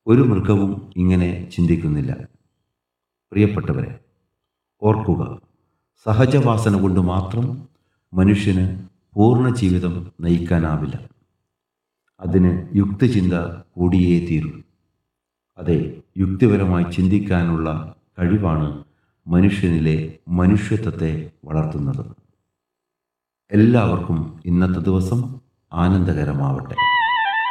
ഒരു മൃഗവും ഇങ്ങനെ ചിന്തിക്കുന്നില്ല. പ്രിയപ്പെട്ടവരെ, ഓർക്കുക, സഹജവാസന കൊണ്ട് മാത്രം മനുഷ്യന് പൂർണ്ണ ജീവിതം നയിക്കാനാവില്ല. അതിന് യുക്തിചിന്ത കൂടിയേ തീരൂ. അതെ, യുക്തിപരമായി ചിന്തിക്കാനുള്ള കഴിവാണ് മനുഷ്യനിലെ മനുഷ്യത്വത്തെ വളർത്തുന്നത്. എല്ലാവർക്കും ഇന്നത്തെ ദിവസം ആനന്ദകരമാവട്ടെ.